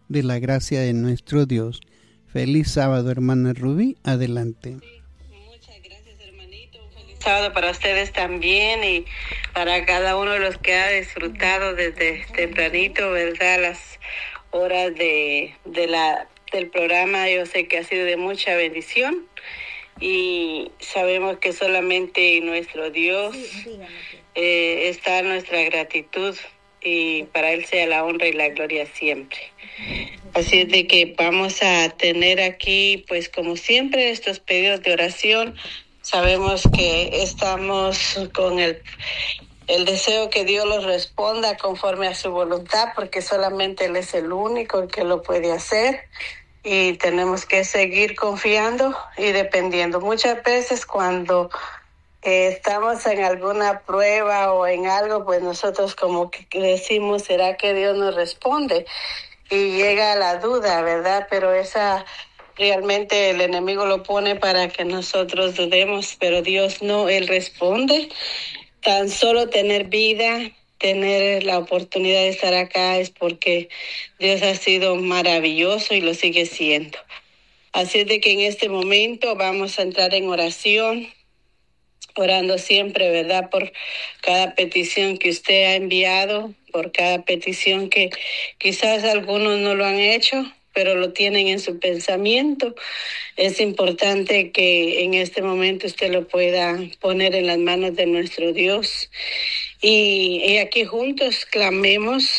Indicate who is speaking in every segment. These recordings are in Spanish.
Speaker 1: de la gracia de nuestro Dios. Feliz sábado, hermana Rubí, adelante.
Speaker 2: Muchas gracias, hermanito. Un feliz sábado para ustedes también y para cada uno de los que ha disfrutado desde tempranito, ¿verdad? Las horas del programa, yo sé que ha sido de mucha bendición y sabemos que solamente nuestro Dios está nuestra gratitud y para Él sea la honra y la gloria siempre. Así es de que vamos a tener aquí, pues como siempre, estos pedidos de oración. Sabemos que estamos con el deseo que Dios los responda conforme a su voluntad, porque solamente Él es el único que lo puede hacer. Y tenemos que seguir confiando y dependiendo. Muchas veces cuando estamos en alguna prueba o en algo, pues nosotros como que decimos, ¿será que Dios nos responde? Y llega la duda, ¿verdad? Pero esa realmente el enemigo lo pone para que nosotros dudemos, pero Dios no, Él responde. Tan solo tener vida, tener la oportunidad de estar acá es porque Dios ha sido maravilloso y lo sigue siendo. Así es de que en este momento vamos a entrar en oración, orando siempre, ¿verdad? Por cada petición que usted ha enviado, por cada petición que quizás algunos no lo han hecho, pero lo tienen en su pensamiento. Es importante que en este momento usted lo pueda poner en las manos de nuestro Dios. Y aquí juntos clamemos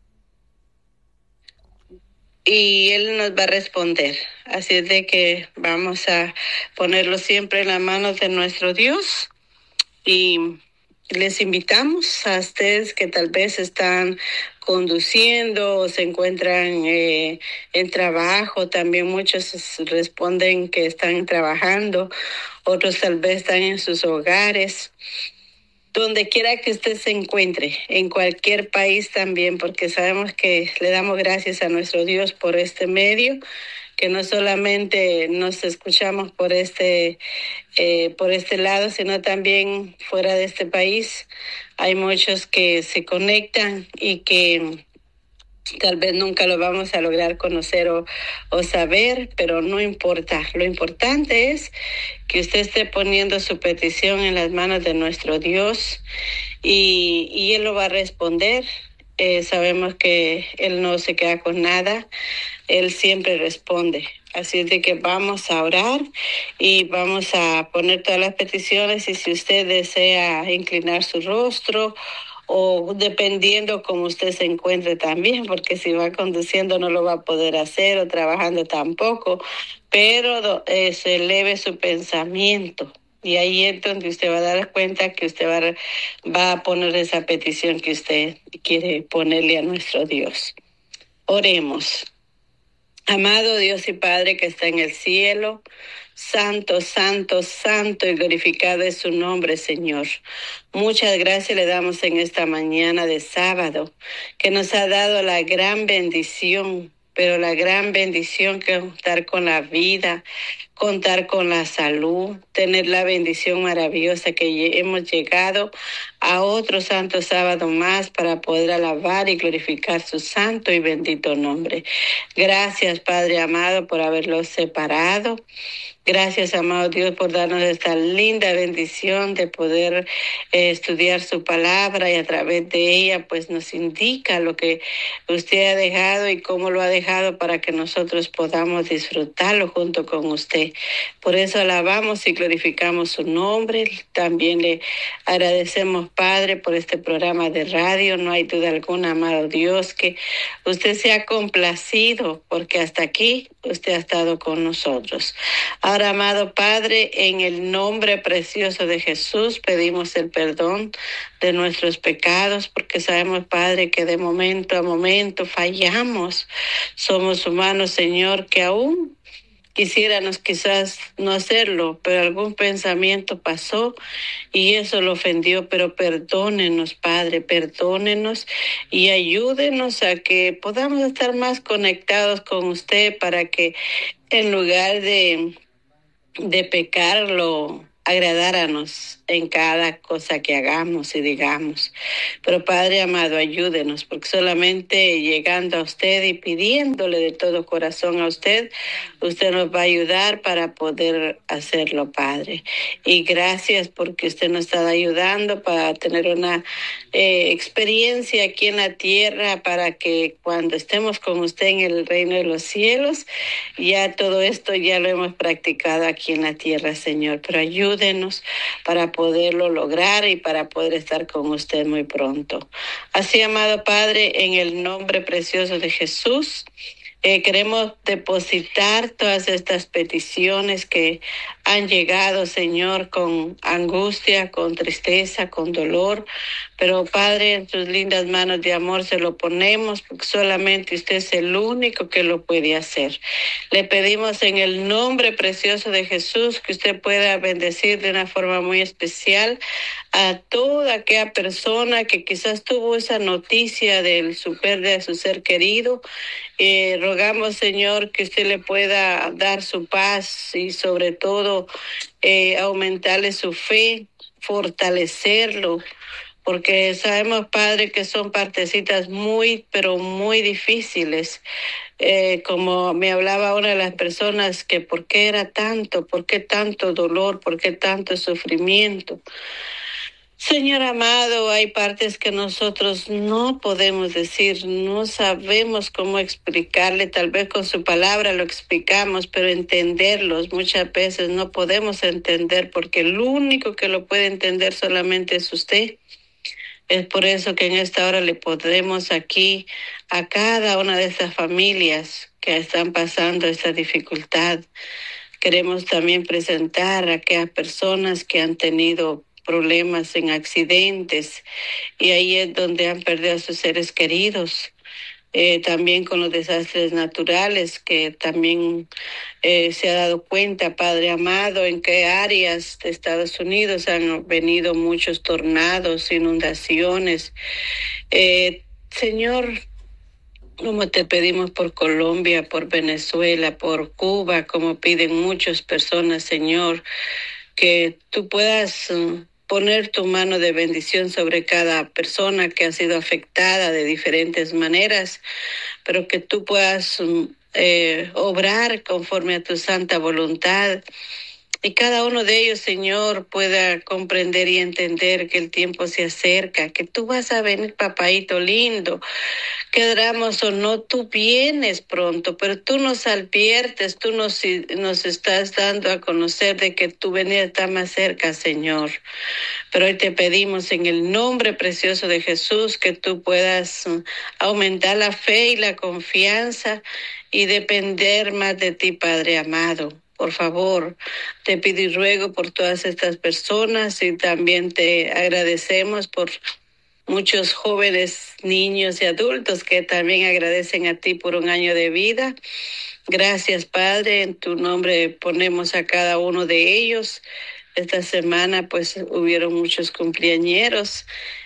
Speaker 2: y Él nos va a responder. Así es de que vamos a ponerlo siempre en las manos de nuestro Dios. Y les invitamos a ustedes que tal vez están conduciendo o se encuentran en trabajo. También muchos responden que están trabajando, otros tal vez están en sus hogares. Donde quiera que usted se encuentre, en cualquier país también, porque sabemos que le damos gracias a nuestro Dios por este medio, que no solamente nos escuchamos por este lado, sino también fuera de este país. Hay muchos que se conectan y que tal vez nunca lo vamos a lograr conocer o saber, pero no importa. Lo importante es que usted esté poniendo su petición en las manos de nuestro Dios y Él lo va a responder. Sabemos que Él no se queda con nada, Él siempre responde. Así es de que vamos a orar y vamos a poner todas las peticiones y si usted desea inclinar su rostro o dependiendo como usted se encuentre también, porque si va conduciendo no lo va a poder hacer o trabajando tampoco, pero se eleve su pensamiento. Y ahí es donde usted va a dar cuenta que usted va a poner esa petición que usted quiere ponerle a nuestro Dios. Oremos. Amado Dios y Padre que está en el cielo, santo, santo, santo y glorificado es su nombre, Señor. Muchas gracias le damos en esta mañana de sábado, que nos ha dado la gran bendición, pero la gran bendición que es contar con la vida, contar con la salud, tener la bendición maravillosa que hemos llegado a otro santo sábado más para poder alabar y glorificar su santo y bendito nombre. Gracias, Padre amado, por haberlos separado. Gracias, amado Dios, por darnos esta linda bendición de poder estudiar su palabra y a través de ella pues nos indica lo que usted ha dejado y cómo lo ha dejado para que nosotros podamos disfrutarlo junto con usted. Por eso alabamos y glorificamos su nombre. También le agradecemos, Padre, por este programa de radio. No hay duda alguna, amado Dios, que usted se ha complacido porque hasta aquí usted ha estado con nosotros. Ahora, amado Padre, en el nombre precioso de Jesús, pedimos el perdón de nuestros pecados, porque sabemos, Padre, que de momento a momento fallamos. Somos humanos, Señor, que aún quisiéramos quizás no hacerlo, pero algún pensamiento pasó y eso lo ofendió, pero perdónenos, Padre, perdónenos y ayúdenos a que podamos estar más conectados con usted para que en lugar de pecarlo agradáramos en cada cosa que hagamos y digamos. Pero Padre amado, ayúdenos, porque solamente llegando a usted y pidiéndole de todo corazón a usted, usted nos va a ayudar para poder hacerlo, Padre. Y gracias porque usted nos está ayudando para tener una experiencia aquí en la tierra, para que cuando estemos con usted en el reino de los cielos, ya todo esto ya lo hemos practicado aquí en la tierra, Señor. Pero ayúdenos para poderlo lograr y para poder estar con usted muy pronto. Así, amado Padre, en el nombre precioso de Jesús, queremos depositar todas estas peticiones que han llegado, Señor, con angustia, con tristeza, con dolor. Pero, Padre, en sus lindas manos de amor se lo ponemos, porque solamente usted es el único que lo puede hacer. Le pedimos en el nombre precioso de Jesús que usted pueda bendecir de una forma muy especial a toda aquella persona que quizás tuvo esa noticia de su pérdida de su ser querido. Rogamos, Señor, que usted le pueda dar su paz y sobre todo aumentarle su fe, fortalecerlo, porque sabemos, Padre, que son partecitas muy, pero muy difíciles. Como me hablaba una de las personas, que por qué era tanto, por qué tanto dolor, por qué tanto sufrimiento. Señor amado, hay partes que nosotros no podemos decir, no sabemos cómo explicarle, tal vez con su palabra lo explicamos, pero entenderlos muchas veces no podemos entender, porque el único que lo puede entender solamente es usted. Es por eso que en esta hora le podremos aquí a cada una de estas familias que están pasando esta dificultad. Queremos también presentar a aquellas personas que han tenido problemas en accidentes y ahí es donde han perdido a sus seres queridos. También con los desastres naturales, que también se ha dado cuenta, Padre amado, en qué áreas de Estados Unidos han venido muchos tornados, inundaciones. Señor, como te pedimos por Colombia, por Venezuela, por Cuba, como piden muchas personas, Señor, que tú puedas poner tu mano de bendición sobre cada persona que ha sido afectada de diferentes maneras, pero que tú puedas obrar conforme a tu santa voluntad. Y cada uno de ellos, Señor, pueda comprender y entender que el tiempo se acerca, que tú vas a venir, papaíto lindo. Queramos o no, tú vienes pronto, pero tú nos adviertes, tú nos estás dando a conocer de que tu venida está más cerca, Señor. Pero hoy te pedimos en el nombre precioso de Jesús que tú puedas aumentar la fe y la confianza y depender más de ti, Padre amado. Por favor, te pido y ruego por todas estas personas y también te agradecemos por muchos jóvenes, niños y adultos que también agradecen a ti por un año de vida. Gracias, Padre, en tu nombre ponemos a cada uno de ellos. Esta semana pues hubieron muchos cumpleañeros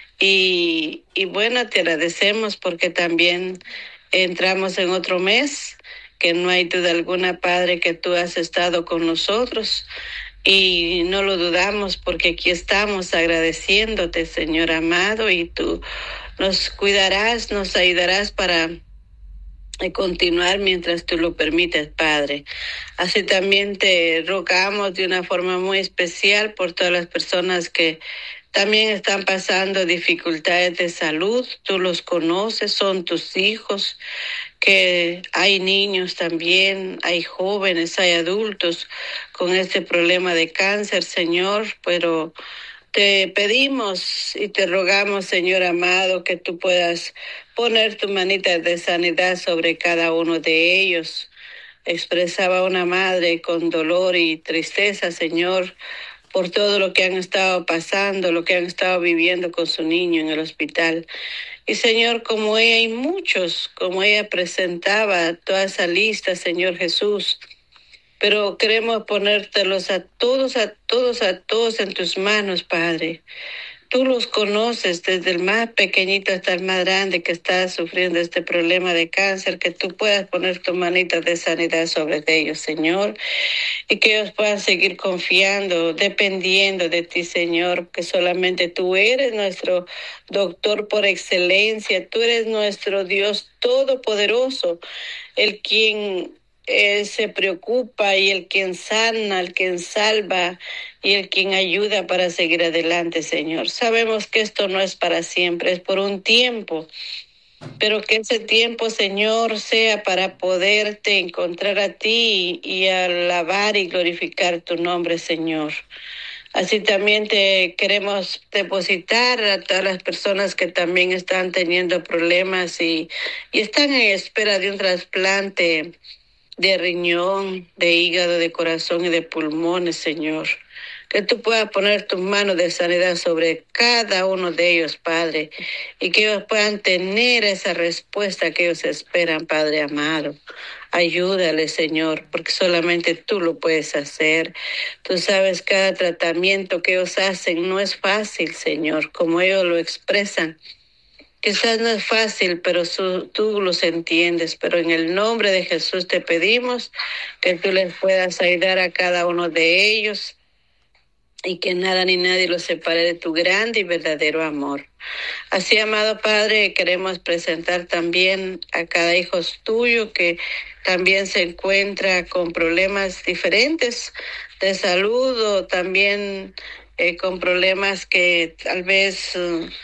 Speaker 2: y bueno, te agradecemos porque también entramos en otro mes, que no hay duda alguna, Padre, que tú has estado con nosotros y no lo dudamos porque aquí estamos agradeciéndote, Señor amado, y tú nos cuidarás, nos ayudarás para continuar mientras tú lo permites, Padre. Así también te rogamos de una forma muy especial por todas las personas que también están pasando dificultades de salud. Tú los conoces, son tus hijos, que hay niños también, hay jóvenes, hay adultos con este problema de cáncer, Señor, pero te pedimos y te rogamos, Señor amado, que tú puedas poner tu manita de sanidad sobre cada uno de ellos. Expresaba una madre con dolor y tristeza, Señor, por todo lo que han estado pasando, lo que han estado viviendo con su niño en el hospital. Y Señor, como ella y muchos, como ella presentaba toda esa lista, Señor Jesús, pero queremos ponértelos a todos en tus manos, Padre, Tú los conoces desde el más pequeñito hasta el más grande que está sufriendo este problema de cáncer, que tú puedas poner tu manita de sanidad sobre ellos, Señor, y que ellos puedan seguir confiando, dependiendo de ti, Señor, que solamente tú eres nuestro doctor por excelencia, tú eres nuestro Dios todopoderoso, el quien se preocupa y el quien sana, el quien salva y el quien ayuda para seguir adelante, Señor. Sabemos que esto no es para siempre, es por un tiempo, pero que ese tiempo, Señor, sea para poderte encontrar a ti y alabar y glorificar tu nombre, Señor. Así también te queremos depositar a todas las personas que también están teniendo problemas y están en espera de un trasplante de riñón, de hígado, de corazón y de pulmones, Señor. Que tú puedas poner tus manos de sanidad sobre cada uno de ellos, Padre, y que ellos puedan tener esa respuesta que ellos esperan, Padre amado. Ayúdale, Señor, porque solamente tú lo puedes hacer. Tú sabes, cada tratamiento que ellos hacen no es fácil, Señor, como ellos lo expresan. Quizás no es fácil, pero tú los entiendes. Pero en el nombre de Jesús te pedimos que tú les puedas ayudar a cada uno de ellos y que nada ni nadie los separe de tu grande y verdadero amor. Así, amado Padre, queremos presentar también a cada hijo tuyo que también se encuentra con problemas diferentes de salud o también con problemas que tal vez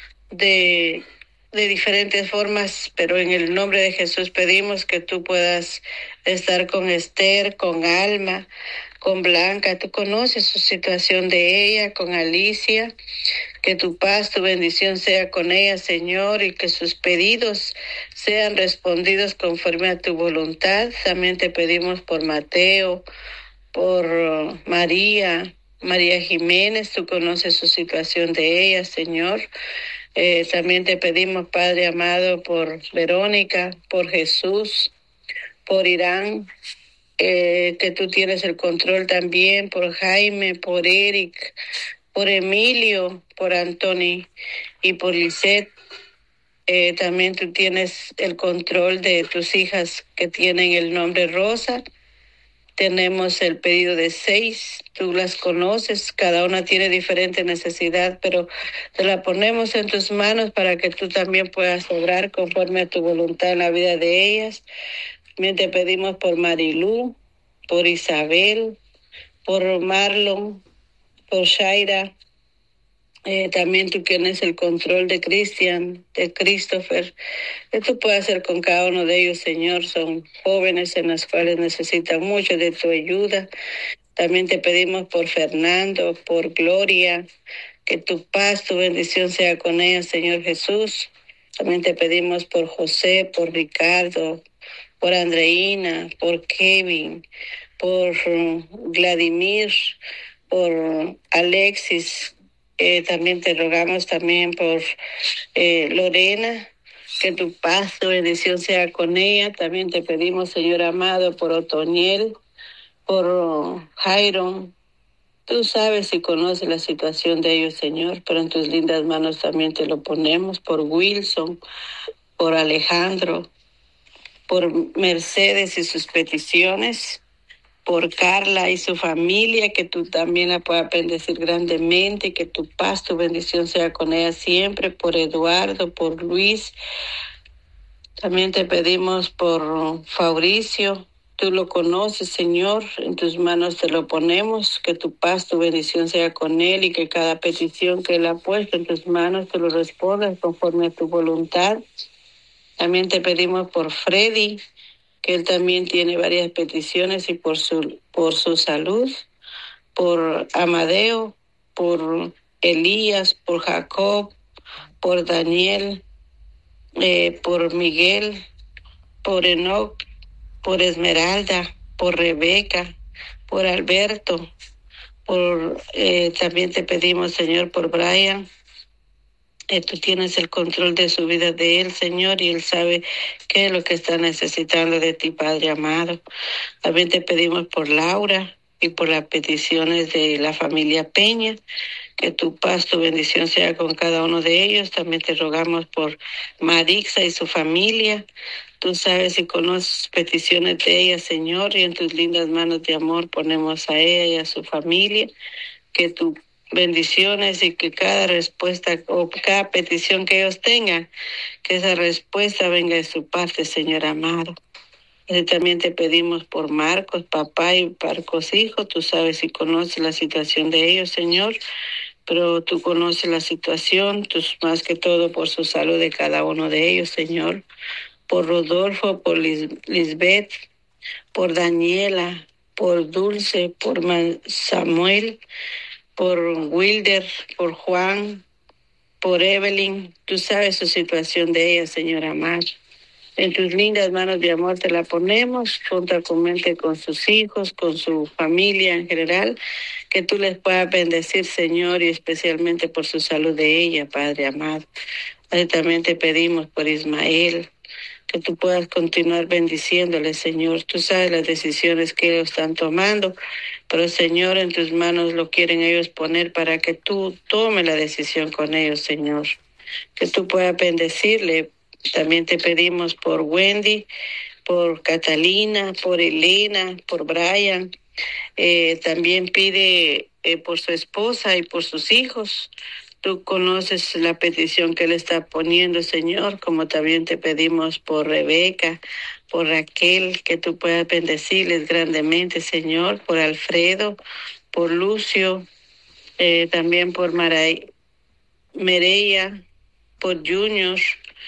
Speaker 2: de diferentes formas, pero en el nombre de Jesús pedimos que tú puedas estar con Esther, con Alma, con Blanca. Tú conoces su situación de ella, con Alicia. Que tu paz, tu bendición sea con ella, Señor, y que sus pedidos sean respondidos conforme a tu voluntad. También te pedimos por Mateo, por María Jiménez. Tú conoces su situación de ella, Señor. También te pedimos, Padre amado, por Verónica, por Jesús, por Irán, que tú tienes el control también, por Jaime, por Eric, por Emilio, por Anthony y por Lisette. También tú tienes el control de tus hijas que tienen el nombre Rosa. Tenemos el pedido de 6, tú las conoces, cada una tiene diferente necesidad, pero te la ponemos en tus manos para que tú también puedas obrar conforme a tu voluntad en la vida de ellas. También te pedimos por Marilú, por Isabel, por Marlon, por Shaira. También tú tienes el control de Cristian, de Christopher. Que tú puedes hacer con cada uno de ellos, Señor. Son jóvenes en los cuales necesitan mucho de tu ayuda. También te pedimos por Fernando, por Gloria, que tu paz, tu bendición sea con ellos, Señor Jesús. También te pedimos por José, por Ricardo, por Andreina, por Kevin, por Vladimir, por Alexis. También te rogamos también por Lorena, que tu paz, tu bendición sea con ella. También te pedimos, Señor amado, por Otoniel, por Jairo. Tú sabes y conoces la situación de ellos, Señor, pero en tus lindas manos también te lo ponemos, por Wilson, por Alejandro, por Mercedes y sus peticiones, por Carla y su familia, que tú también la puedas bendecir grandemente, que tu paz, tu bendición sea con ella siempre, por Eduardo, por Luis. También te pedimos por Fabricio, tú lo conoces, Señor, en tus manos te lo ponemos, que tu paz, tu bendición sea con él y que cada petición que él ha puesto en tus manos te lo respondas conforme a tu voluntad. También te pedimos por Freddy, que él también tiene varias peticiones y por su salud, por Amadeo, por Elías, por Jacob, por Daniel, por Miguel, por Enoch, por Esmeralda, por Rebeca, por Alberto, también te pedimos, Señor, por Brian. Tú tienes el control de su vida de él, Señor, y él sabe qué es lo que está necesitando de ti, Padre amado. También te pedimos por Laura, y por las peticiones de la familia Peña. Que tu paz, tu bendición sea con cada uno de ellos. También te rogamos por Marixa y su familia. Tú sabes y conoces peticiones de ella, Señor, y en tus lindas manos de amor ponemos a ella y a su familia. Que tus bendiciones y que cada respuesta o cada petición que ellos tengan, que esa respuesta venga de su parte, Señor amado. Y también te pedimos por Marcos, papá, y Marcos, hijo. Tú sabes y conoces la situación de ellos, Señor, pero tú conoces la situación, tú más que todo por su salud de cada uno de ellos, Señor. Por Rodolfo, por Lisbeth, por Daniela, por Dulce, por Samuel, por Wilder, por Juan, por Evelyn. Tú sabes su situación de ella, Señor amado. En tus lindas manos de amor te la ponemos, juntamente con sus hijos, con su familia en general, que tú les puedas bendecir, Señor, y especialmente por su salud de ella, Padre amado. También te pedimos por Ismael, que tú puedas continuar bendiciéndole, Señor. Tú sabes las decisiones que ellos están tomando, pero, Señor, en tus manos lo quieren ellos poner para que tú tomes la decisión con ellos, Señor. Que tú puedas bendecirle. También te pedimos por Wendy, por Catalina, por Elena, por Brian. También pide por su esposa y por sus hijos. Tú conoces la petición que él está poniendo, Señor, como también te pedimos por Rebeca, por Raquel, que tú puedas bendecirles grandemente, Señor, por Alfredo, por Lucio, también por Mireya, por Junior.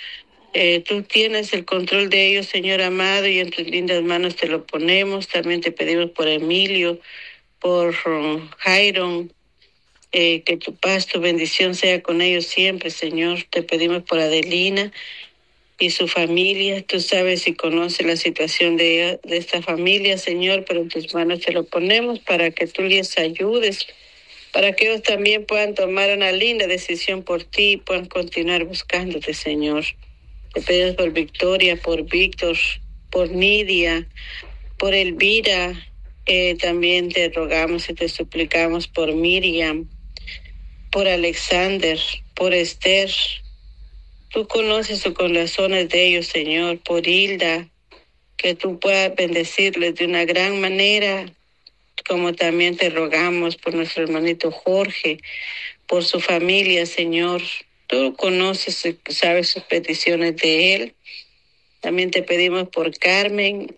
Speaker 2: Tú tienes el control de ellos, Señor amado, y en tus lindas manos te lo ponemos. También te pedimos por Emilio, por Jairon, que tu paz, tu bendición sea con ellos siempre, Señor. Te pedimos por Adelina y su familia. Tú sabes y conoces la situación de esta familia, Señor, pero en tus manos te lo ponemos para que tú les ayudes, para que ellos también puedan tomar una linda decisión por ti y puedan continuar buscándote, Señor. Te pedimos por Victoria, por Víctor, por Nidia, por Elvira. También te rogamos y te suplicamos por Miriam, por Alexander, por Esther. Tú conoces sus corazones de ellos, Señor, por Hilda, que tú puedas bendecirles de una gran manera, como también te rogamos por nuestro hermanito Jorge, por su familia, Señor. Tú conoces y sabes sus peticiones de él. También te pedimos por Carmen.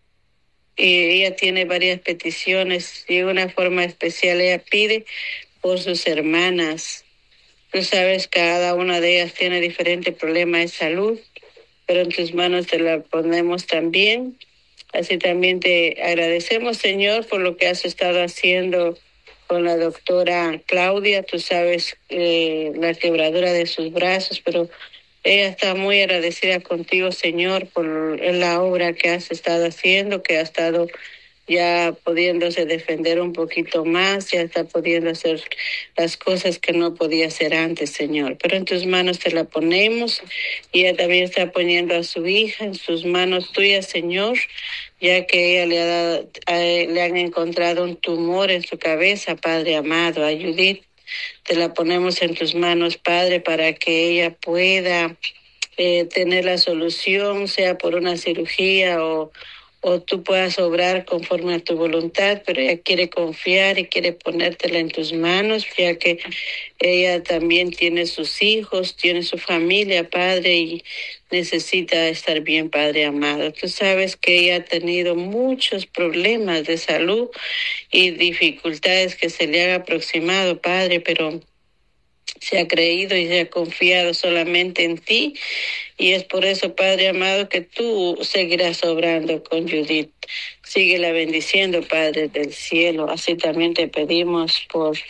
Speaker 2: Ella tiene varias peticiones y de una forma especial ella pide por sus hermanas. Tú sabes, cada una de ellas tiene diferentes problemas de salud, pero en tus manos te la ponemos también. Así también te agradecemos, Señor, por lo que has estado haciendo con la doctora Claudia. Tú sabes la quebradura de sus brazos, pero ella está muy agradecida contigo, Señor, por la obra que has estado haciendo, que ha estado ya pudiéndose defender un poquito más, ya está pudiendo hacer las cosas que no podía hacer antes, Señor. Pero en tus manos te la ponemos, y ella también está poniendo a su hija en sus manos tuyas, Señor, ya que ella le han encontrado un tumor en su cabeza, Padre amado. A Judith te la ponemos en tus manos, Padre, para que ella pueda tener la solución, sea por una cirugía o tú puedas obrar conforme a tu voluntad, pero ella quiere confiar y quiere ponértela en tus manos, ya que ella también tiene sus hijos, tiene su familia, Padre, y necesita estar bien, Padre amado. Tú sabes que ella ha tenido muchos problemas de salud y dificultades que se le han aproximado, Padre, pero se ha creído y se ha confiado solamente en ti, y es por eso, Padre amado, que tú seguirás obrando con Judith. Síguela bendiciendo, Padre del cielo. Así también te pedimos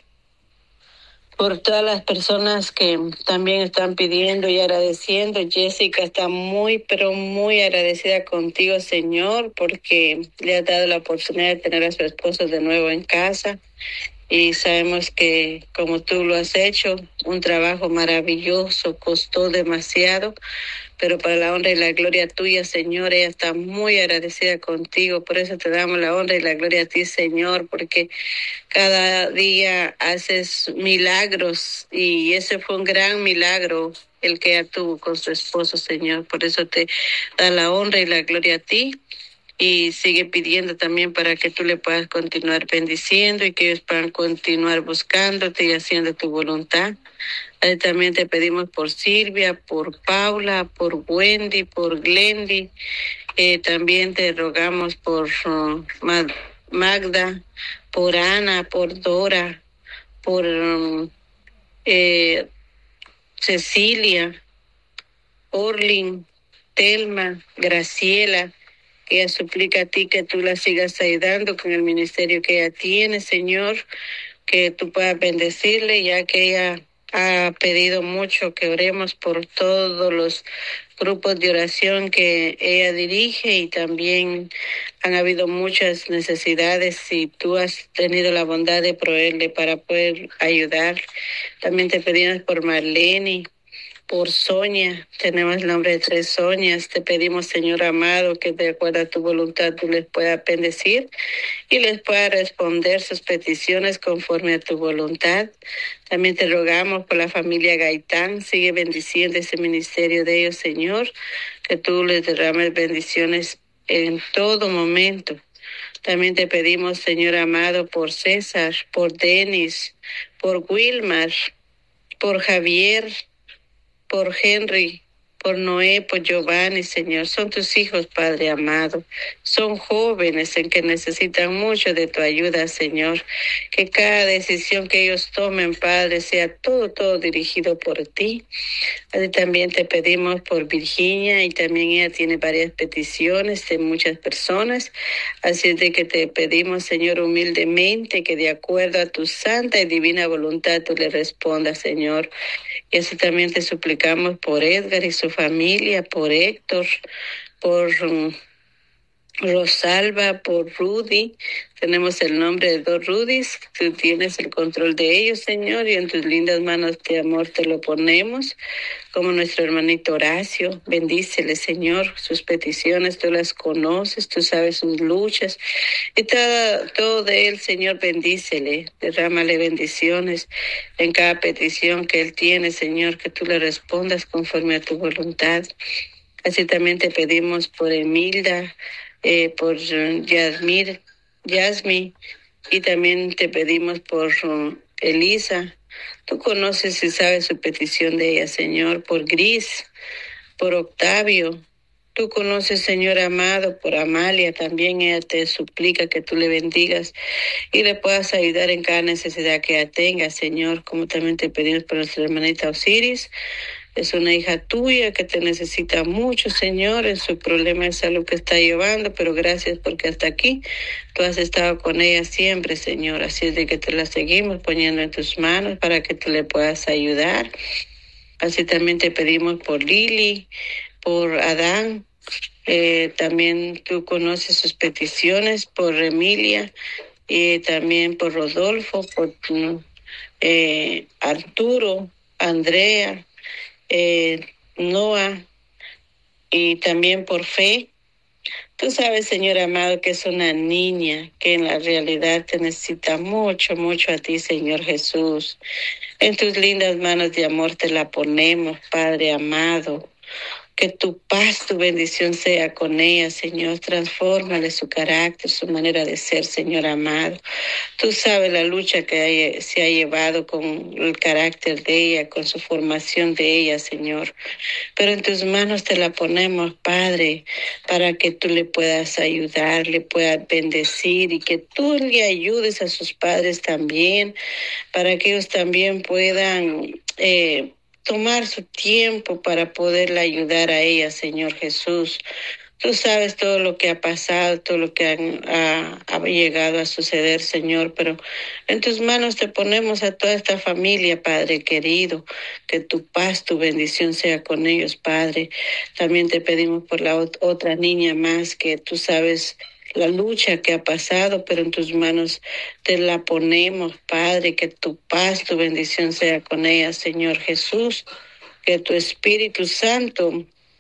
Speaker 2: por todas las personas que también están pidiendo y agradeciendo. Jessica está muy, pero muy agradecida contigo, Señor, porque le has dado la oportunidad de tener a su esposo de nuevo en casa. Y sabemos que como tú lo has hecho, un trabajo maravilloso, costó demasiado, pero para la honra y la gloria tuya, Señor. Ella está muy agradecida contigo, por eso te damos la honra y la gloria a ti, Señor, porque cada día haces milagros y ese fue un gran milagro el que ella tuvo con su esposo, Señor. Por eso te da la honra y la gloria a ti. Y sigue pidiendo también para que tú le puedas continuar bendiciendo y que ellos puedan continuar buscándote y haciendo tu voluntad. También te pedimos por Silvia, por Paula, por Wendy, por Glendy. También te rogamos por Magda, por Ana, por Dora, por Cecilia, Orlin, Telma, Graciela, que ella suplica a ti que tú la sigas ayudando con el ministerio que ella tiene, Señor, que tú puedas bendecirle, ya que ella ha pedido mucho que oremos por todos los grupos de oración que ella dirige y también han habido muchas necesidades y tú has tenido la bondad de proveerle para poder ayudar. También te pedimos por Marlene, por Sonia, tenemos el nombre de 3 Sonias. Te pedimos, Señor amado, que de acuerdo a tu voluntad tú les puedas bendecir y les pueda responder sus peticiones conforme a tu voluntad. También te rogamos por la familia Gaitán, sigue bendiciendo ese ministerio de ellos, Señor, que tú les derrames bendiciones en todo momento. También te pedimos, Señor amado, por César, por Denis, por Wilmar, por Javier, por Henry, por Noé, por Giovanni, Señor. Son tus hijos, Padre amado. Son jóvenes en que necesitan mucho de tu ayuda, Señor. Que cada decisión que ellos tomen, Padre, sea todo dirigido por ti. Así también te pedimos por Virginia y también ella tiene varias peticiones de muchas personas. Así es de que te pedimos, Señor, humildemente que de acuerdo a tu santa y divina voluntad tú le respondas, Señor. Y así también te suplicamos por Edgar y su familia, por Héctor, por Rosalba, por Rudy. Tenemos el nombre de 2 Rudys. Tú tienes el control de ellos, Señor, y en tus lindas manos de amor te lo ponemos. Como nuestro hermanito Horacio, bendícele, Señor, sus peticiones, tú las conoces, tú sabes sus luchas. Y todo de él, Señor, bendícele, derrámale bendiciones en cada petición que él tiene, Señor, que tú le respondas conforme a tu voluntad. Así también te pedimos por Emilda, por Yasmi, y también te pedimos por Elisa. Tú conoces y sabes su petición de ella, Señor, por Gris, por Octavio. Tú conoces, Señor amado, por Amalia. También ella te suplica que tú le bendigas y le puedas ayudar en cada necesidad que ella tenga, Señor. Como también te pedimos por nuestra hermanita Osiris. Es una hija tuya que te necesita mucho, Señor, en su problema de salud que está llevando, pero gracias porque hasta aquí tú has estado con ella siempre, Señor. Así es de que te la seguimos poniendo en tus manos para que tú le puedas ayudar. Así también te pedimos por Lili, por Adán. También tú conoces sus peticiones, por Emilia, y también por Rodolfo, por Arturo, Andrea, Noah, y también por Fe. Tú sabes, Señor amado, que es una niña que en la realidad te necesita mucho a ti, Señor Jesús. En tus lindas manos de amor te la ponemos, Padre amado. Que tu paz, tu bendición sea con ella, Señor. Transfórmale su carácter, su manera de ser, Señor amado. Tú sabes la lucha que se ha llevado con el carácter de ella, con su formación de ella, Señor. Pero en tus manos te la ponemos, Padre, para que tú le puedas ayudar, le puedas bendecir y que tú le ayudes a sus padres también, para que ellos también puedan tomar su tiempo para poderla ayudar a ella, Señor Jesús. Tú sabes todo lo que ha pasado, todo lo que ha llegado a suceder, Señor, pero en tus manos te ponemos a toda esta familia, Padre querido, que tu paz, tu bendición sea con ellos, Padre. También te pedimos por la otra niña más que tú sabes la lucha que ha pasado, pero en tus manos te la ponemos, Padre, que tu paz, tu bendición sea con ella, Señor Jesús, que tu Espíritu Santo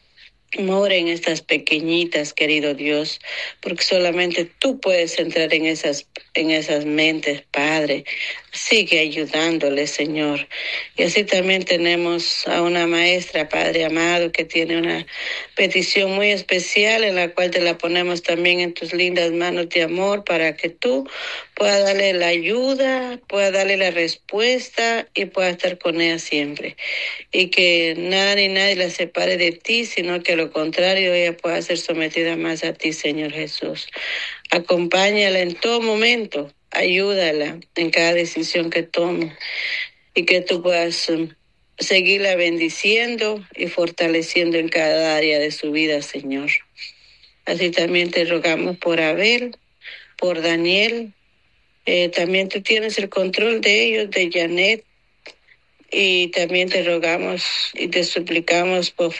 Speaker 2: Mora en estas pequeñitas, querido Dios, porque solamente tú puedes entrar en esas mentes, Padre. Sigue ayudándoles, Señor. Y así también tenemos a una maestra, Padre amado, que tiene una petición muy especial en la cual te la ponemos también en tus lindas manos de amor para que tú puedas darle la ayuda, puedas darle la respuesta y puedas estar con ella siempre. Y que nada ni nadie la separe de ti, sino que a lo contrario ella pueda ser sometida más a ti, Señor Jesús. Acompáñala en todo momento, ayúdala en cada decisión que tome y que tú puedas seguirla bendiciendo y fortaleciendo en cada área de su vida, Señor. Así también te rogamos por Abel, por Daniel. También tú tienes el control de ellos, de Janet. Y también te rogamos y te suplicamos por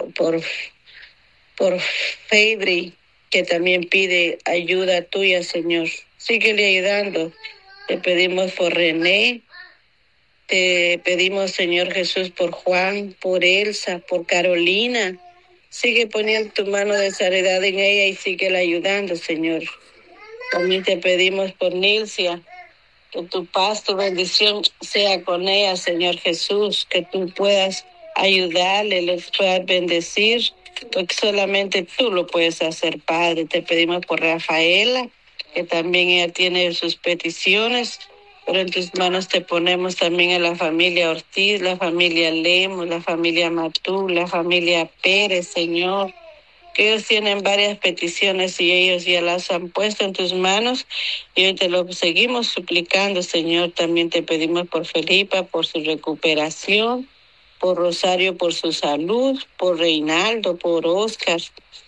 Speaker 2: Fabri, que también pide ayuda tuya, Señor. Síguele ayudando. Te pedimos por René, te pedimos, Señor Jesús, por Juan, por Elsa, por Carolina. Sigue poniendo tu mano de sanidad en ella y síguela ayudando, Señor. También te pedimos por Nilcia, que tu paz, tu bendición sea con ella, Señor Jesús, que tú puedas ayudarle, les puedas bendecir, porque solamente tú lo puedes hacer, Padre. Te pedimos por Rafaela, que también ella tiene sus peticiones, pero en tus manos te ponemos también a la familia Ortiz, la familia Lemos, la familia Matú, la familia Pérez, Señor, que ellos tienen varias peticiones y ellos ya las han puesto en tus manos y hoy te lo seguimos suplicando, Señor. También te pedimos por Felipa, por su recuperación, por Rosario, por su salud, por Reinaldo, por Oscar,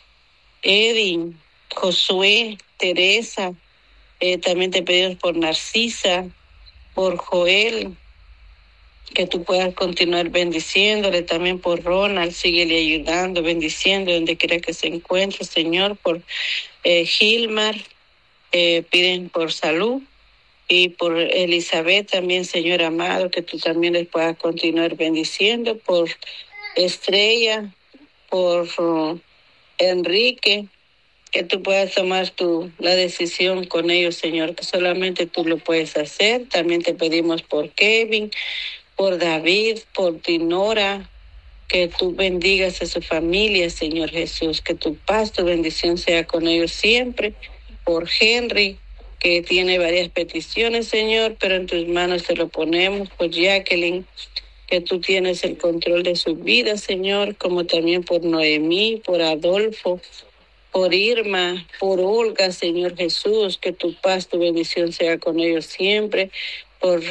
Speaker 2: Edwin, Josué, Teresa. También te pedimos por Narcisa, por Joel, que tú puedas continuar bendiciéndole, también por Ronald, síguele ayudando, bendiciendo donde quiera que se encuentre, Señor, por Gilmar, piden por salud, y por Elizabeth también, Señor amado, que tú también les puedas continuar bendiciendo, por Estrella, por Enrique, que tú puedas tomar la decisión con ellos, Señor, que solamente tú lo puedes hacer. También te pedimos por Kevin, por David, por Dinora, que tú bendigas a su familia, Señor Jesús, que tu paz, tu bendición sea con ellos siempre, por Henry, que tiene varias peticiones, Señor, pero en tus manos te lo ponemos, por Jacqueline, que tú tienes el control de su vida, Señor, como también por Noemí, por Adolfo, por Irma, por Olga, Señor Jesús, que tu paz, tu bendición sea con ellos siempre, por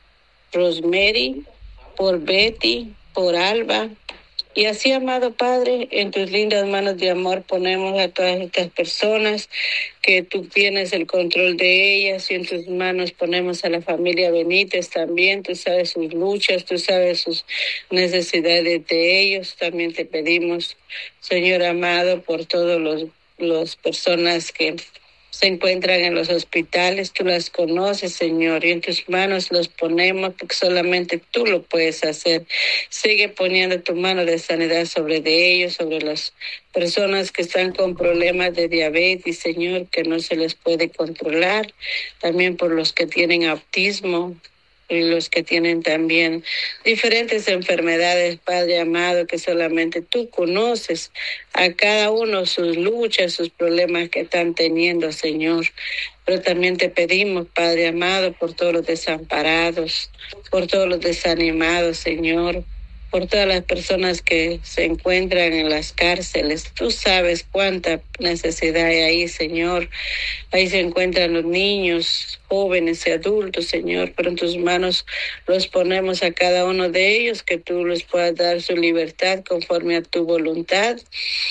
Speaker 2: Rosemary, por Betty, por Alba. Y así, amado Padre, en tus lindas manos de amor ponemos a todas estas personas, que tú tienes el control de ellas, y en tus manos ponemos a la familia Benítez también. Tú sabes sus luchas, tú sabes sus necesidades de ellos. También te pedimos, Señor amado, por todos los personas que se encuentran en los hospitales, tú las conoces, Señor, y en tus manos los ponemos porque solamente tú lo puedes hacer. Sigue poniendo tu mano de sanidad sobre de ellos, sobre las personas que están con problemas de diabetes, Señor, que no se les puede controlar. También por los que tienen autismo y los que tienen también diferentes enfermedades, Padre amado, que solamente tú conoces a cada uno sus luchas, sus problemas que están teniendo, Señor. Pero también te pedimos, Padre amado, por todos los desamparados, por todos los desanimados, Señor, por todas las personas que se encuentran en las cárceles. Tú sabes cuánta necesidad hay ahí, Señor. Ahí se encuentran los niños, jóvenes y adultos, Señor, pero en tus manos los ponemos a cada uno de ellos, que tú les puedas dar su libertad conforme a tu voluntad.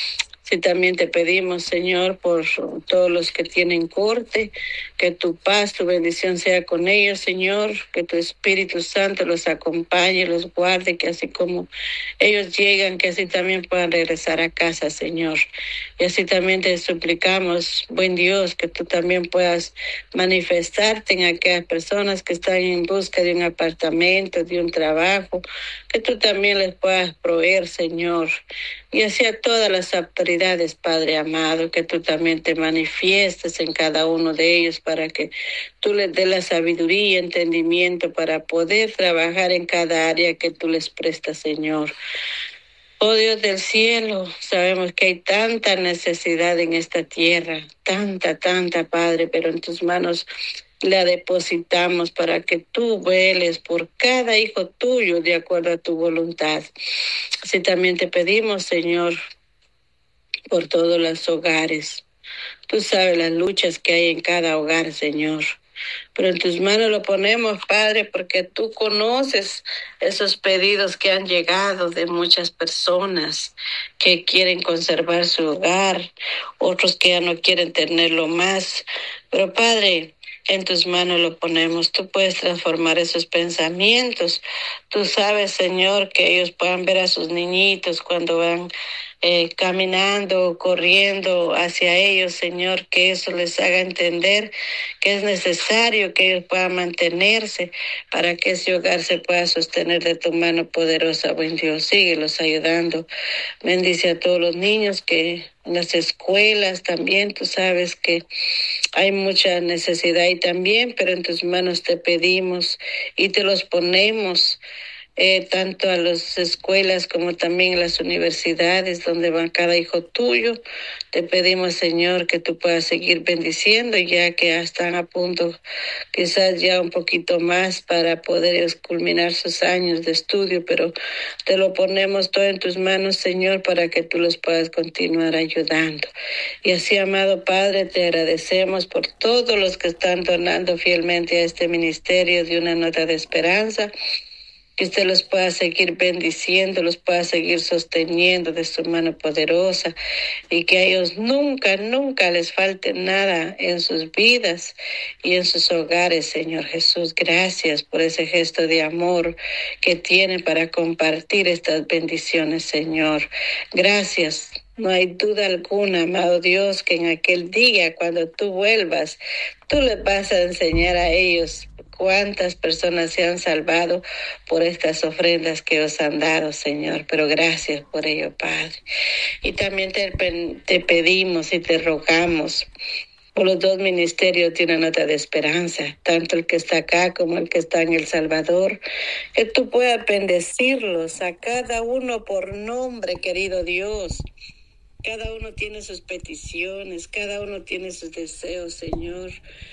Speaker 2: Sí, también te pedimos, Señor, por todos los que tienen corte, que tu paz, tu bendición sea con ellos, Señor, que tu Espíritu Santo los acompañe, los guarde, que así como ellos llegan, que así también puedan regresar a casa, Señor. Y así también te suplicamos, buen Dios, que tú también puedas manifestarte en aquellas personas que están en busca de un apartamento, de un trabajo, que tú también les puedas proveer, Señor. Y así a todas las autoridades, Padre amado, que tú también te manifiestes en cada uno de ellos para que tú les des la sabiduría y entendimiento para poder trabajar en cada área que tú les prestas, Señor. Oh Dios del cielo, sabemos que hay tanta necesidad en esta tierra, tanta, Padre, pero en tus manos la depositamos para que tú veles por cada hijo tuyo de acuerdo a tu voluntad. Así también te pedimos, Señor, por todos los hogares. Tú sabes las luchas que hay en cada hogar, Señor. Pero en tus manos lo ponemos, Padre, porque tú conoces esos pedidos que han llegado de muchas personas que quieren conservar su hogar, otros que ya no quieren tenerlo más. Pero, Padre, en tus manos lo ponemos. Tú puedes transformar esos pensamientos. Tú sabes, Señor, que ellos puedan ver a sus niñitos cuando van caminando, corriendo hacia ellos, Señor, que eso les haga entender que es necesario que ellos puedan mantenerse para que ese hogar se pueda sostener de tu mano poderosa, buen Dios. Síguelos ayudando. Bendice a todos los niños que en las escuelas también, tú sabes que hay mucha necesidad ahí también, pero en tus manos te pedimos y te los ponemos. Tanto a las escuelas como también a las universidades donde va cada hijo tuyo. Te pedimos, Señor, que tú puedas seguir bendiciendo, ya que ya están a punto, quizás ya un poquito más para poder culminar sus años de estudio, pero te lo ponemos todo en tus manos, Señor, para que tú los puedas continuar ayudando. Y así, amado Padre, te agradecemos por todos los que están donando fielmente a este ministerio de Una Nota de Esperanza. Que usted los pueda seguir bendiciendo, los pueda seguir sosteniendo de su mano poderosa y que a ellos nunca les falte nada en sus vidas y en sus hogares, Señor Jesús. Gracias por ese gesto de amor que tienen para compartir estas bendiciones, Señor. Gracias. No hay duda alguna, amado Dios, que en aquel día, cuando tú vuelvas, tú les vas a enseñar a ellos cuántas personas se han salvado por estas ofrendas que os han dado, Señor. Pero gracias por ello, Padre. Y también te pedimos y te rogamos por los dos ministerios de Una Nota de Esperanza, tanto el que está acá como el que está en El Salvador, que tú puedas bendecirlos a cada uno por nombre, querido Dios. Cada uno tiene sus peticiones, cada uno tiene sus deseos, Señor.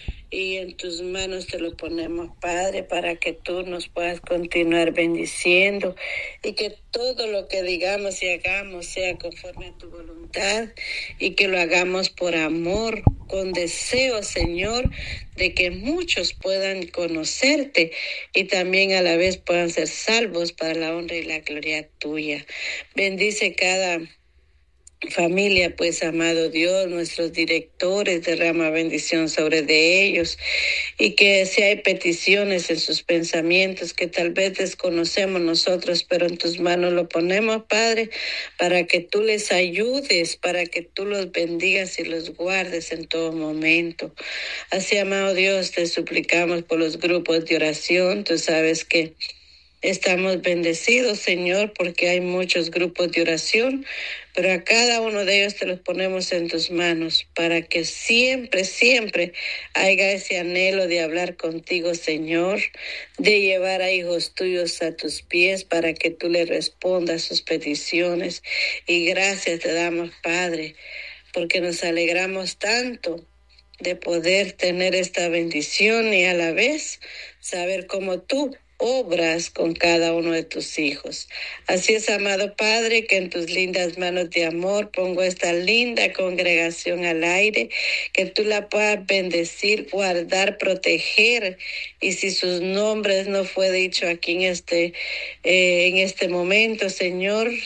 Speaker 2: Y en tus manos te lo ponemos, Padre, para que tú nos puedas continuar bendiciendo y que todo lo que digamos y hagamos sea conforme a tu voluntad y que lo hagamos por amor, con deseo, Señor, de que muchos puedan conocerte y también a la vez puedan ser salvos para la honra y la gloria tuya. Bendice cada familia, pues, amado Dios, nuestros directores, derrama bendición sobre de ellos y que si hay peticiones en sus pensamientos que tal vez desconocemos nosotros, pero en tus manos lo ponemos, Padre, para que tú les ayudes, para que tú los bendigas y los guardes en todo momento. Así, amado Dios, te suplicamos por los grupos de oración. Tú sabes que estamos bendecidos, Señor, porque hay muchos grupos de oración, pero a cada uno de ellos te los ponemos en tus manos para que siempre haya ese anhelo de hablar contigo, Señor, de llevar a hijos tuyos a tus pies para que tú les respondas sus peticiones. Y gracias te damos, Padre, porque nos alegramos tanto de poder tener esta bendición y a la vez saber cómo tú obras con cada uno de tus hijos. Así es, amado Padre, que en tus lindas manos de amor pongo esta linda congregación al aire, que tú la puedas bendecir, guardar, proteger, y si sus nombres no fue dicho aquí en este momento, Señor,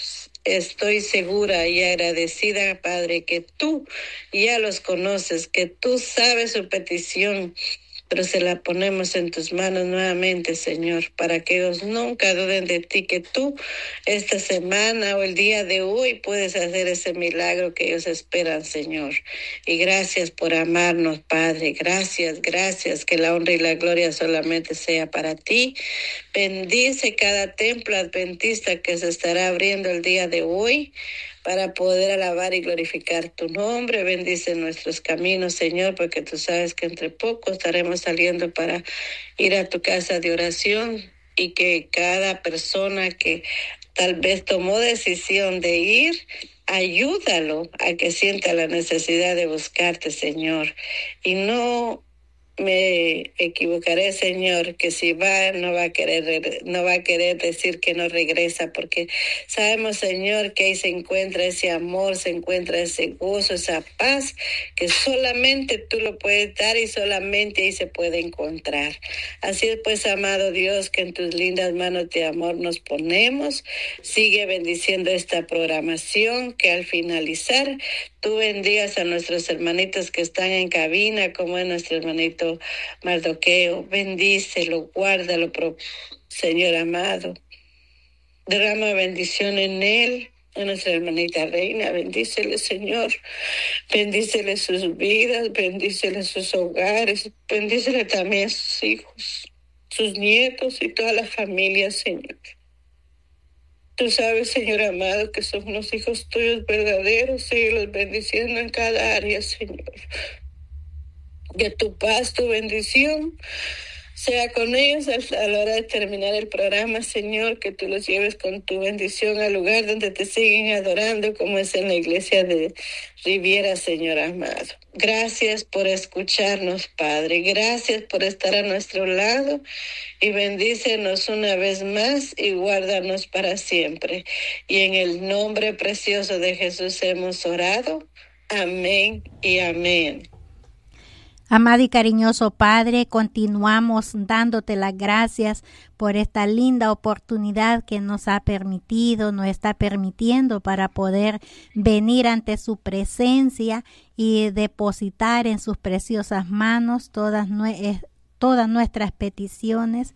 Speaker 2: estoy segura y agradecida, Padre, que tú ya los conoces, que tú sabes su petición, pero se la ponemos en tus manos nuevamente, Señor, para que ellos nunca duden de ti, que tú esta semana o el día de hoy puedes hacer ese milagro que ellos esperan, Señor. Y gracias por amarnos, Padre. Gracias, gracias, que la honra y la gloria solamente sea para ti. Bendice cada templo adventista que se estará abriendo el día de hoy para poder alabar y glorificar tu nombre. Bendice nuestros caminos, Señor, porque tú sabes que entre poco estaremos saliendo para ir a tu casa de oración, y que cada persona que tal vez tomó decisión de ir, ayúdalo a que sienta la necesidad de buscarte, Señor. Y no me equivocaré, Señor, que si va no va a querer decir que no regresa, porque sabemos, Señor, que ahí se encuentra ese amor, se encuentra ese gozo, esa paz que solamente tú lo puedes dar y solamente ahí se puede encontrar. Así es, pues, amado Dios, que en tus lindas manos de amor nos ponemos. Sigue bendiciendo esta programación, que al finalizar tú bendigas a nuestros hermanitos que están en cabina, como es nuestro hermanito Mardoqueo. Bendícelo, guárdalo, Señor amado. Derrama bendición en él, a nuestra hermanita Reina. Bendícele, Señor. Bendícele sus vidas, bendícele sus hogares, bendícele también a sus hijos, sus nietos y toda la familia, Señor. Tú sabes, Señor amado, que son unos hijos tuyos verdaderos. Síguelos bendiciendo en cada área, Señor. Que tu paz, tu bendición sea con ellos a la hora de terminar el programa, Señor. Que tú los lleves con tu bendición al lugar donde te siguen adorando, como es en la iglesia de Riviera, Señor amado. Gracias por escucharnos, Padre. Gracias por estar a nuestro lado. Y bendícenos una vez más y guárdanos para siempre. Y en el nombre precioso de Jesús hemos orado. Amén y amén.
Speaker 3: Amado y cariñoso Padre, continuamos dándote las gracias por esta linda oportunidad que nos ha permitido, nos está permitiendo para poder venir ante su presencia y depositar en sus preciosas manos todas nuestras peticiones.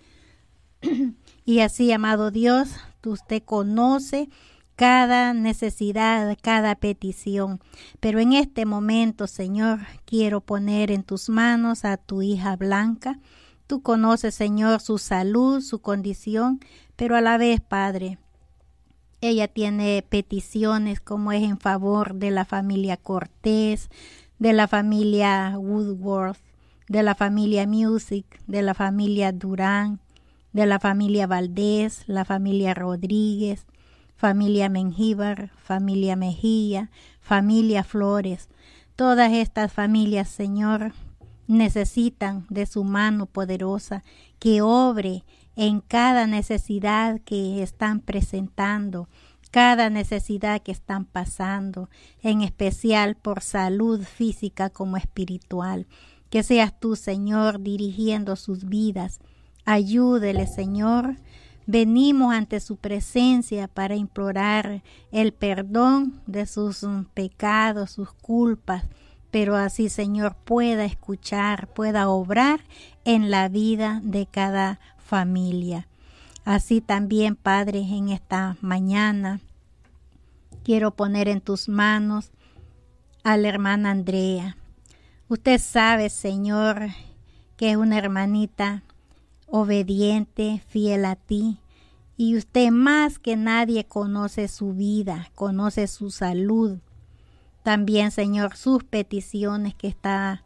Speaker 3: Y así, amado Dios, usted conoce cada necesidad, cada petición. Pero en este momento, Señor, quiero poner en tus manos a tu hija Blanca. Tú conoces, Señor, su salud, su condición, pero a la vez, Padre, ella tiene peticiones como es en favor de la familia Cortés, de la familia Woodworth, de la familia Music, de la familia Durán, de la familia Valdés, la familia Rodríguez, familia Mengíbar, familia Mejía, familia Flores. Todas estas familias, Señor, necesitan de su mano poderosa que obre en cada necesidad que están presentando, cada necesidad que están pasando, en especial por salud física como espiritual. Que seas tú, Señor, dirigiendo sus vidas. Ayúdele, Señor. Venimos ante su presencia para implorar el perdón de sus pecados, sus culpas, pero así, Señor, pueda escuchar, pueda obrar en la vida de cada familia. Así también, Padre, en esta mañana quiero poner en tus manos a la hermana Andrea. Usted sabe, Señor, que es una hermanita obediente, fiel a ti, y usted más que nadie conoce su vida, conoce su salud, también, Señor, sus peticiones que está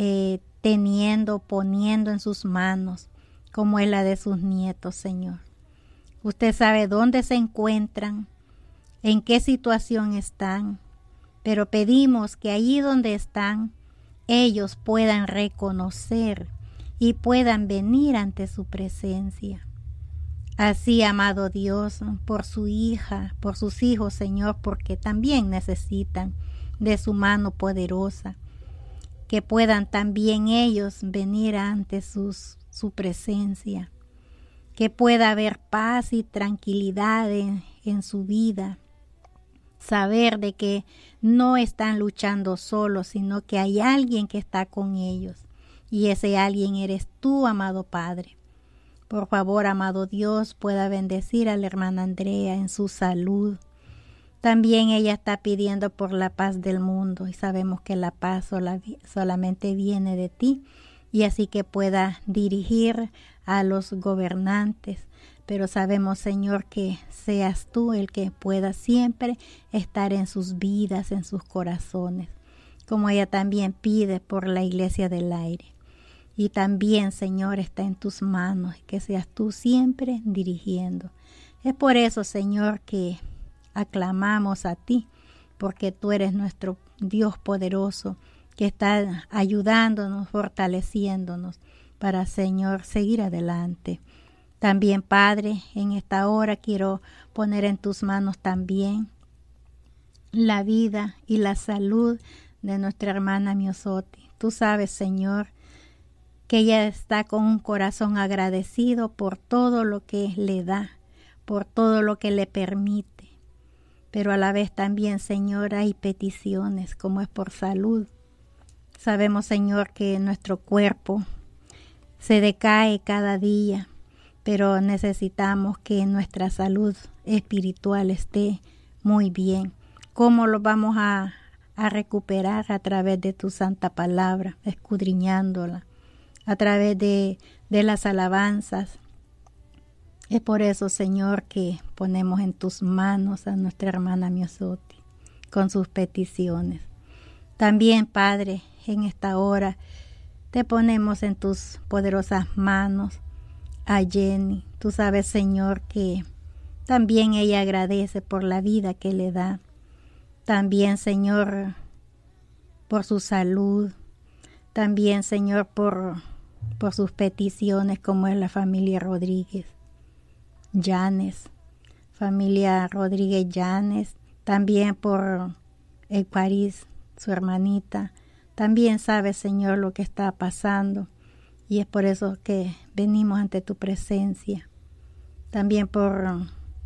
Speaker 3: poniendo en sus manos, como es la de sus nietos, Señor. Usted sabe dónde se encuentran, en qué situación están, pero pedimos que allí donde están, ellos puedan reconocer y puedan venir ante su presencia. Así, amado Dios, por su hija, por sus hijos, Señor, porque también necesitan de su mano poderosa, que puedan también ellos venir ante su presencia, que pueda haber paz y tranquilidad en su vida, saber de que no están luchando solos, sino que hay alguien que está con ellos. Y ese alguien eres tú, amado Padre. Por favor, amado Dios, pueda bendecir a la hermana Andrea en su salud. También ella está pidiendo por la paz del mundo y sabemos que la paz solamente viene de ti, y así que pueda dirigir a los gobernantes. Pero sabemos, Señor, que seas tú el que pueda siempre estar en sus vidas, en sus corazones, como ella también pide por la iglesia del aire. Y también, Señor, está en tus manos, que seas tú siempre dirigiendo. Es por eso, Señor, que aclamamos a ti, porque tú eres nuestro Dios poderoso, que está ayudándonos, fortaleciéndonos para, Señor, seguir adelante. También, Padre, en esta hora quiero poner en tus manos también la vida y la salud de nuestra hermana Miosoti. Tú sabes, Señor, que ella está con un corazón agradecido por todo lo que le da, por todo lo que le permite. Pero a la vez también, Señor, hay peticiones, como es por salud. Sabemos, Señor, que nuestro cuerpo se decae cada día, pero necesitamos que nuestra salud espiritual esté muy bien. ¿Cómo lo vamos a recuperar? A través de tu santa palabra, escudriñándola, a través de las alabanzas. Es por eso, Señor, que ponemos en tus manos a nuestra hermana Miosoti con sus peticiones. También, Padre, en esta hora te ponemos en tus poderosas manos a Jenny. Tú sabes, Señor, que también ella agradece por la vida que le da. También, Señor, por su salud. También, Señor, por sus peticiones, como es la familia Rodríguez Llanes, familia Rodríguez Llanes, también por el París, su hermanita. También sabe, Señor, lo que está pasando, y es por eso que venimos ante tu presencia. También por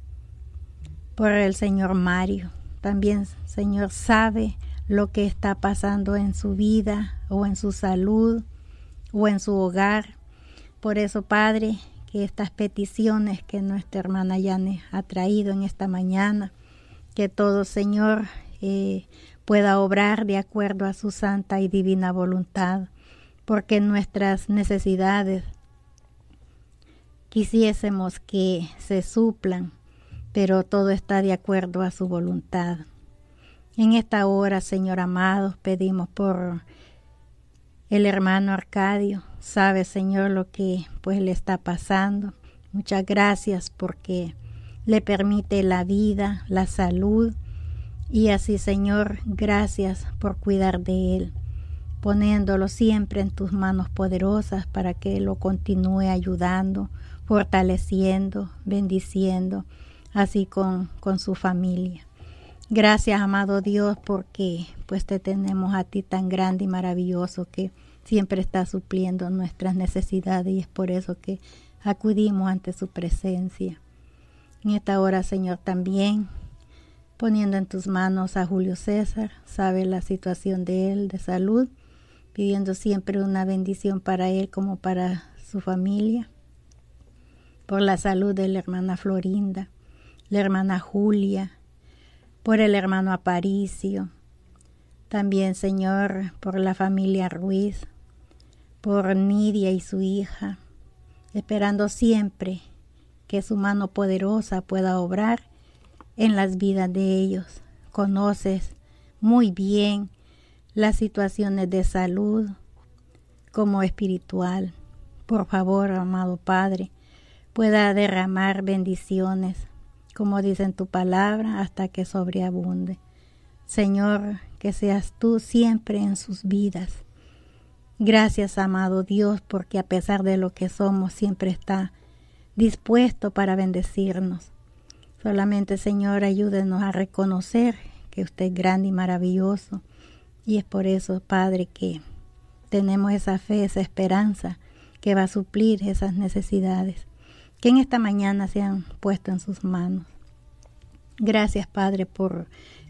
Speaker 3: el Señor Mario. También, Señor, sabe lo que está pasando en su vida, o en su salud, o en su hogar. Por eso, Padre, que estas peticiones que nuestra hermana Yanes ha traído en esta mañana, que todo, Señor, pueda obrar de acuerdo a su santa y divina voluntad, porque nuestras necesidades quisiésemos que se suplan, pero todo está de acuerdo a su voluntad. En esta hora, Señor amado, pedimos por el hermano Arcadio. Sabe, Señor, lo que pues le está pasando. Muchas gracias porque le permite la vida, la salud, y así, Señor, gracias por cuidar de él, poniéndolo siempre en tus manos poderosas para que lo continúe ayudando, fortaleciendo, bendiciendo, así con su familia. Gracias, amado Dios, porque pues te tenemos a ti tan grande y maravilloso, que siempre está supliendo nuestras necesidades, y es por eso que acudimos ante su presencia. En esta hora, Señor, también poniendo en tus manos a Julio César, sabe la situación de él de salud, pidiendo siempre una bendición para él como para su familia, por la salud de la hermana Florinda, la hermana Julia, por el hermano Aparicio, también, Señor, por la familia Ruiz, por Nidia y su hija, esperando siempre que su mano poderosa pueda obrar en las vidas de ellos. Conoces muy bien las situaciones de salud como espiritual. Por favor, amado Padre, pueda derramar bendiciones, como dice en tu palabra, hasta que sobreabunde. Señor, que seas tú siempre en sus vidas. Gracias, amado Dios, porque a pesar de lo que somos, siempre está dispuesto para bendecirnos. Solamente, Señor, ayúdenos a reconocer que usted es grande y maravilloso. Y es por eso, Padre, que tenemos esa fe, esa esperanza que va a suplir esas necesidades que en esta mañana se han puesto en sus manos. Gracias, Padre, por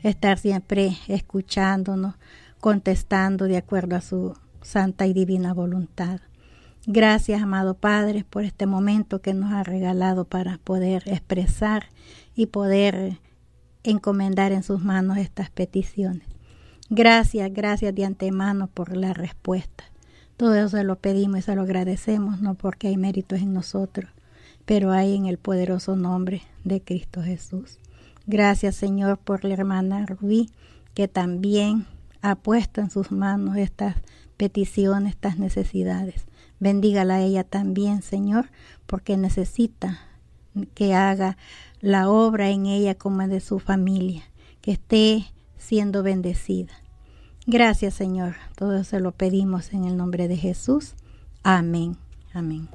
Speaker 3: estar siempre escuchándonos, contestando de acuerdo a su santa y divina voluntad. Gracias, amado Padre, por este momento que nos ha regalado para poder expresar y poder encomendar en sus manos estas peticiones. Gracias de antemano por la respuesta. Todo eso se lo pedimos y se lo agradecemos, no porque hay méritos en nosotros, pero hay en el poderoso nombre de Cristo Jesús. Gracias, Señor, por la hermana Rubí, que también ha puesto en sus manos estas peticiones, estas necesidades. Bendígala a ella también, Señor, porque necesita que haga la obra en ella como en de su familia, que esté siendo bendecida. Gracias, Señor. Todo eso se lo pedimos en el nombre de Jesús. Amén. Amén.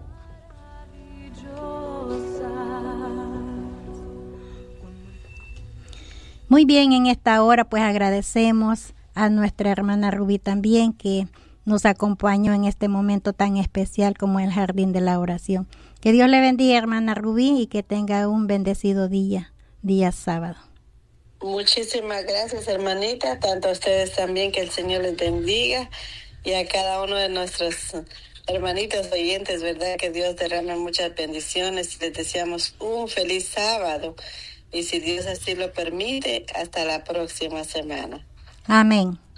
Speaker 3: Muy bien, en esta hora pues agradecemos a nuestra hermana Rubí también que nos acompañó en este momento tan especial como el jardín de la oración. Que Dios le bendiga, hermana Rubí, y que tenga un bendecido día sábado.
Speaker 2: Muchísimas gracias, hermanita, tanto a ustedes también, que el Señor les bendiga, y a cada uno de nuestros hermanitos oyentes, ¿verdad? Que Dios derrame muchas bendiciones, y les deseamos un feliz sábado, y si Dios así lo permite, hasta la próxima semana.
Speaker 3: Amén.